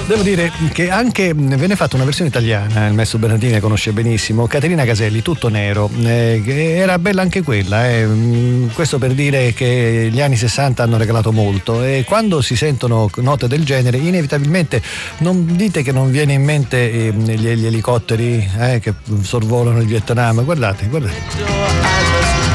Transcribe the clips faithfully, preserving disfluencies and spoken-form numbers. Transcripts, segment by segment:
Devo dire che anche venne fatta una versione italiana, il maestro Bernardini la conosce benissimo, Caterina Caselli, Tutto nero, eh, era bella anche quella, eh. Questo per dire che gli anni sessanta hanno regalato molto, e quando si sentono note del genere inevitabilmente non dite che non viene in mente eh, gli, gli elicotteri eh, che sorvolano il Vietnam. Guardate, guardate.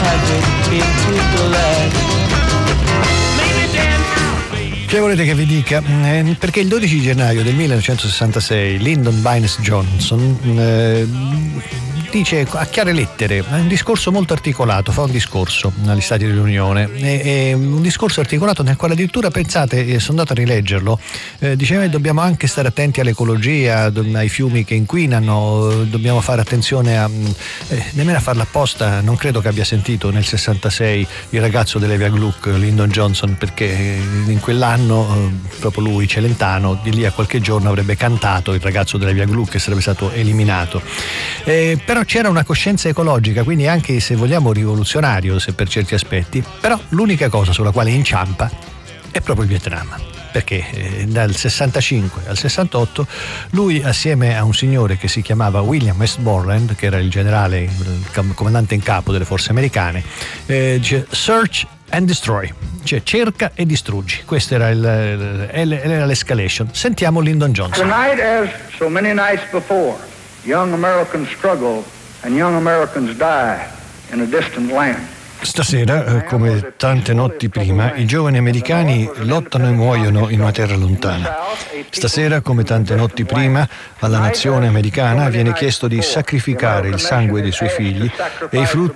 Che volete che vi dica? Eh, perché il dodici gennaio del millenovecentosessantasei Lyndon Baines Johnson eh, dice a chiare lettere, un discorso molto articolato, fa un discorso agli Stati dell'Unione, e, e un discorso articolato nel quale addirittura, pensate, eh, sono andato a rileggerlo, eh, diceva che dobbiamo anche stare attenti all'ecologia, ai fiumi che inquinano, dobbiamo fare attenzione a, eh, nemmeno a farla apposta, non credo che abbia sentito nel sessantasei il ragazzo dell'Evia Gluck, Lyndon Johnson, perché in quell'anno eh, proprio lui, Celentano, di lì a qualche giorno avrebbe cantato il ragazzo dell'Evia Gluck e sarebbe stato eliminato. Eh, però c'era una coscienza ecologica, quindi anche, se vogliamo, rivoluzionario se per certi aspetti, però l'unica cosa sulla quale inciampa è proprio il Vietnam, perché eh, dal sessantacinque al sessantotto lui, assieme a un signore che si chiamava William Westmoreland, che era il generale, il comandante in capo delle forze americane, eh, dice search and destroy, cioè cerca e distruggi. Questa era, il, era l'escalation. Sentiamo Lyndon Johnson. Tonight, as so many nights before, young Americans struggle and young Americans die in a distant land. Stasera, come tante notti prima, i giovani americani lottano e muoiono in una terra lontana. Stasera, come tante notti prima, alla nazione americana viene chiesto di sacrificare il sangue dei suoi figli e i frutti